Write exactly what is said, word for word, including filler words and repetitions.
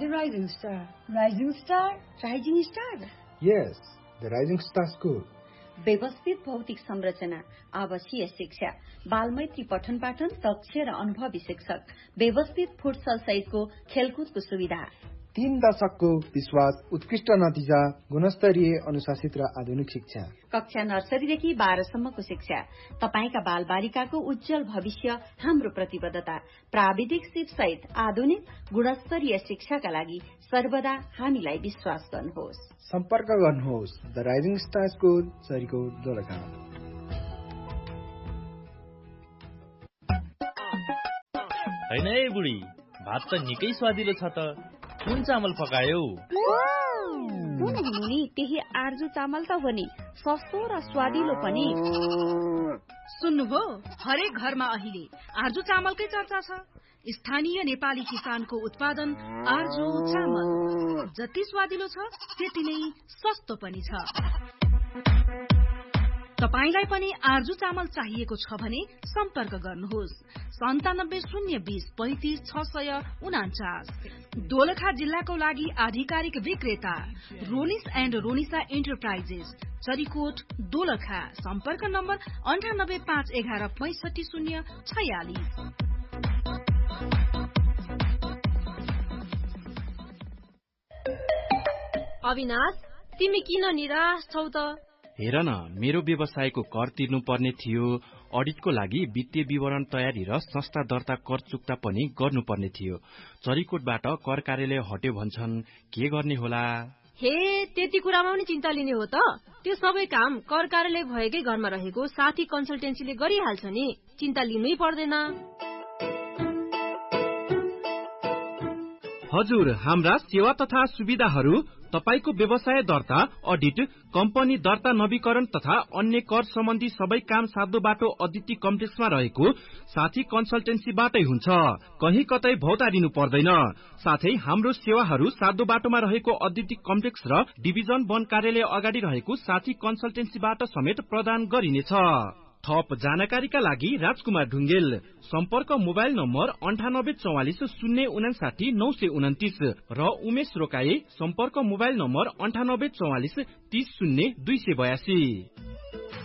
The Rising Star. Rising Star? Rising Star? Yes, the Rising Star School. व्यवस्थित भौतिक संरचना, आवासीय शिक्षा, बालमैत्री पठन पाठन, दक्ष र अनुभवी शिक्षक, व्यवस्थित फुटसल सहितको खेलकुदको सुविधा, तीन दशकको विश्वास, उत्कृष्ट नतिजा, गुणस्तरीय अनुशासित र आधुनिक शिक्षा, कक्षा नर्सरीदेखि बाह्रसम्मको शिक्षा, तपाईका बाल बालिकाको उज्जवल भविष्य हाम्रो प्रतिबद्धता, प्राविधिक सिप सहित आधुनिक गुणस्तरीय शिक्षाका लागि सर्वदा हामीलाई विश्वास गर्नुहोस्। सम्पर्क गर्नुहोस् the rising star school, Charikot, Dolakha. हैन है बुढी, भात त निकै स्वादिलो छ त। कुन चामल पकायो? कुन हुनी त्यही आर्जु चामल त हो नि, सस्तो र स्वादिलो पनि। सुन्नुभयो, हरेक घरमा अहिले आर्जु चामलकै चर्चा छ। स्थानीय नेपाली किसानको उत्पादन आर्जु चामल जति स्वादिलो छ त्यति नै सस्तो पनि छ। तपाईलाई पनि आर्जु चामल चाहिएको छ भने सम्पर्क गर्नुहोस् सन्तानब्बे शून्य बीस पैंतिस छ सय उनाचास। दोलखा जिल्लाको लागि आधिकारिक विक्रेता रोनिस एण्ड रोनिसा एन्टरप्राइजेस, चरीकोट, दोलखा। सम्पर्क नम्बर अन्ठानब्बे पाँच एघार पैंसठी शून्य छयालिस। अविनाश, तिमी किन निराश छौ त? हेर न, मेरो व्यवसायको कर तिर्नु पर्ने थियो, अडिटको लागि वित्तीय विवरण तयारी र संस्था दर्ता कर चुक्ता पनि गर्नुपर्ने थियो। चरीकोटबाट कर कार्यालय हट्यो भन्छन्, के गर्ने होला? हे, त्यति कुरामा पनि चिन्ता लिने हो त? त्यो सबै काम कर कार्यालय भएकै घरमा रहेको साथी कन्सल्टेन्सीले गरिहाल्छ नि, चिन्ता लिनै पर्दैन। हजुर, हाम्रा सेवा तथा सुविधाहरू तपाईको व्यवसाय दर्ता, अडिट, कम्पनी दर्ता नवीकरण तथा अन्य कर सम्बन्धी सबै काम साध्य बाटो अदिति कम्प्लेक्समा रहेको साथी कन्सल्टेन्सीबाटै हुन्छ। कहीँ कतै भौतारिनु पर्दैन। साथै हाम्रो सेवाहरू साध्य बाटोमा रहेको अदिति कम्प्लेक्स र डिभिजन वन कार्यालय अगाडि रहेको साथी कन्सल्टेन्सीबाट समेत प्रदान गरिनेछ। थप जानकारीका लागि राजकुमार ढुङ्गेल, सम्पर्क मोबाइल नम्बर अन्ठानब्बे चौवालिस शून्य उनासाठी नौ सय उन्तिस र उमेश रोकाए, सम्पर्क मोबाइल नम्बर अन्ठानब्बे चौवालिस तीस शून्य दुई सय बयासी।